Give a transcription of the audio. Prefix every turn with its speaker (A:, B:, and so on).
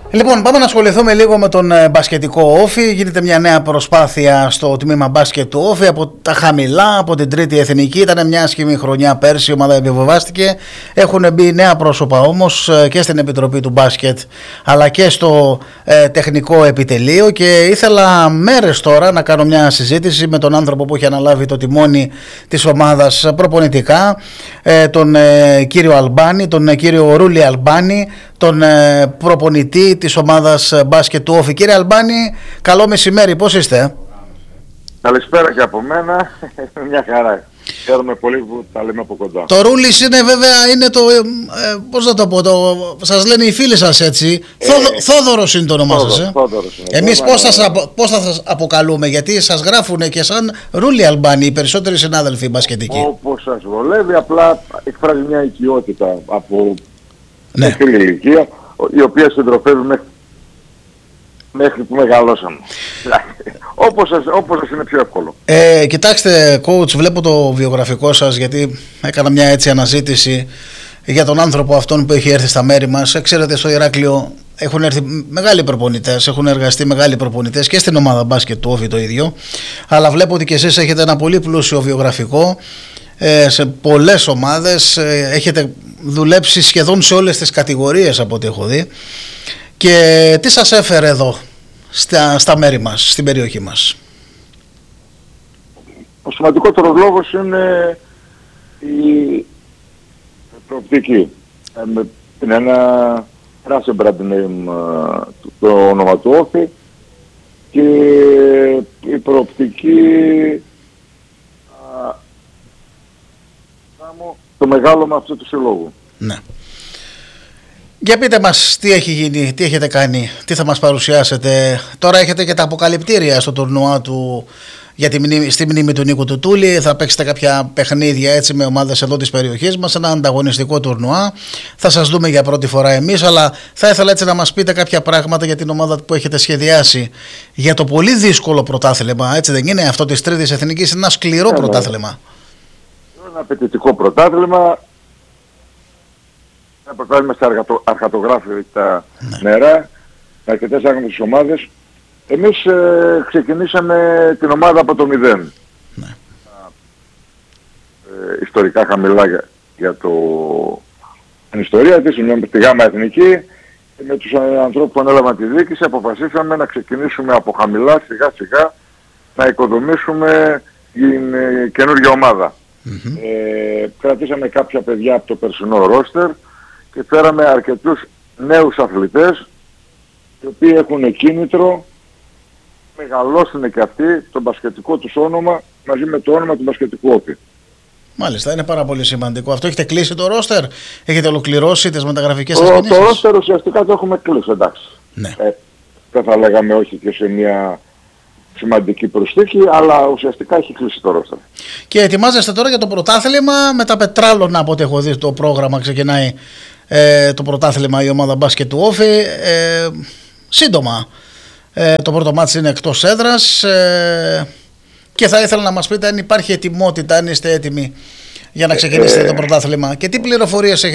A: Λοιπόν, πάμε να ασχοληθούμε λίγο με τον μπασκετικό Όφη. Γίνεται μια νέα προσπάθεια στο τμήμα μπάσκετ του Όφη από τα χαμηλά, από την τρίτη εθνική. Ήταν μια άσχημη χρονιά πέρσι, η ομάδα επιβεβάστηκε. Έχουν μπει νέα πρόσωπα όμως και στην Επιτροπή του Μπάσκετ αλλά και στο τεχνικό επιτελείο. Και ήθελα μέρες τώρα να κάνω μια συζήτηση με τον άνθρωπο που έχει αναλάβει το τιμόνι της ομάδας προπονητικά, τον κύριο Αλμπάνη, τον κύριο Ρούλη Αλμπάνη, τον προπονητή της ομάδας μπάσκετ του Όφη. Κύριε Αλμπάνη, καλό μεσημέρι, πώς είστε?
B: Καλησπέρα και από μένα, μια χαρά. Χαίρομαι πολύ που τα λέμε από κοντά.
A: Το Ρούλης είναι βέβαια, είναι το, πώς να το πω, σας λένε οι φίλοι σας έτσι, Θόδωρος είναι το όνομά σας. Εμείς πώς θα σας αποκαλούμε, γιατί σας γράφουν και σαν Ρούλη Αλμπάνη οι περισσότεροι συνάδελφοι μπασκετικοί.
B: Όπως σας βολεύει, απλά εκφράζει μια οικειότητα από μικρή ηλικία, η οποία συντροφεύει μέχρι που μεγαλώσαμε. Όπως σας είναι πιο εύκολο.
A: Κοιτάξτε, coach, βλέπω το βιογραφικό σας, γιατί έκανα μια έτσι αναζήτηση για τον άνθρωπο αυτόν που έχει έρθει στα μέρη μας. Ξέρετε, στο Ηράκλειο έχουν έρθει μεγάλοι προπονητές, έχουν εργαστεί μεγάλοι προπονητές και στην ομάδα μπάσκετ του Όφη το ίδιο. Αλλά βλέπω ότι και εσείς έχετε ένα πολύ πλούσιο βιογραφικό. Σε πολλές ομάδες έχετε δουλέψει σχεδόν σε όλες τις κατηγορίες από ό,τι έχω δει. Και τι σας έφερε εδώ στα μέρη μας, στην περιοχή μας?
B: Ο σημαντικότερος λόγος είναι η προοπτική. Είναι ένα Russian brand name το όνομα του Όφη και η προοπτική το μεγάλωμα αυτού του συλλόγου.
A: Ναι. Για πείτε μας τι έχει γίνει, τι έχετε κάνει, τι θα μας παρουσιάσετε. Τώρα έχετε και τα αποκαλυπτήρια στο τουρνουά του στη μνήμη του Νίκου Τουτούλη. Θα παίξετε κάποια παιχνίδια έτσι με ομάδες εδώ της περιοχής μας, ένα ανταγωνιστικό τουρνουά. Θα σας δούμε για πρώτη φορά εμείς, αλλά θα ήθελα έτσι να μας πείτε κάποια πράγματα για την ομάδα που έχετε σχεδιάσει για το πολύ δύσκολο πρωτάθλημα. Έτσι δεν είναι αυτό της τρίτης εθνικής? Είναι ένα σκληρό πρωτάθλημα.
B: Ένα απαιτητικό πρωτάθλημα. Ένα πρωτάθλημα στα αρχατογράφητα νερά, με αρκετές άγνωστες ομάδες. Εμείς ξεκινήσαμε την ομάδα από το 0.
A: Ναι.
B: Ιστορικά χαμηλά για την ιστορία της, στη Γάμα Εθνική. Με τους ανθρώπους που ανέλαβαν τη διοίκηση αποφασίσαμε να ξεκινήσουμε από χαμηλά, σιγά σιγά, να οικοδομήσουμε την καινούργια ομάδα. Κρατήσαμε κάποια παιδιά από το περσινό ρόστερ και φέραμε αρκετούς νέους αθλητές οι οποίοι έχουν κίνητρο, μεγαλώσουν και αυτοί το μπασκετικό τους όνομα μαζί με το όνομα του μπασκετικού Όφη.
A: Μάλιστα, είναι πάρα πολύ σημαντικό. Αυτό έχετε κλείσει το ρόστερ, έχετε ολοκληρώσει τις μεταγραφικές σας κινήσεις?
B: Το ρόστερ ουσιαστικά το έχουμε κλείσει, εντάξει.
A: Ναι.
B: Δεν θα λέγαμε όχι και σε μια σημαντική προσθήκη, αλλά ουσιαστικά έχει κλείσει το ρόστερ.
A: Και ετοιμάζεστε τώρα για το πρωτάθλημα με τα πετράλωνα, από ό,τι έχω δει το πρόγραμμα ξεκινάει το πρωτάθλημα η ομάδα μπάσκετ του Όφη σύντομα. Το πρώτο μάτς είναι εκτός έδρας και θα ήθελα να μας πείτε αν υπάρχει ετοιμότητα, αν είστε έτοιμοι για να ξεκινήσετε το πρωτάθλημα και τι πληροφορίες έχετε